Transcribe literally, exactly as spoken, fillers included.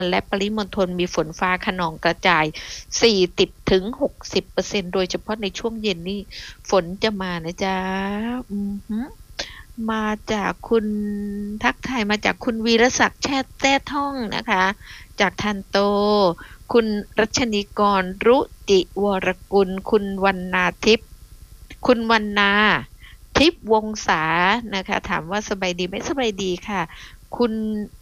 และปริมณฑลมีฝนฟ้าคะนองกระจาย สี่สิบถึงหกสิบเปอร์เซ็นต์ โดยเฉพาะในช่วงเย็นนี่ฝนจะมานะจ๊ะอือหือมาจากคุณทักทายมาจากคุณวีรศักดิ์แช่แต้ท่องนะคะ จากทันโต คุณรัชนีกร รุจิวรกุล คุณวรรณาทิพย์ คุณวรรณาทิพย์วงศานะคะ ถามว่าสบายดีไหมสบายดีค่ะ คุณ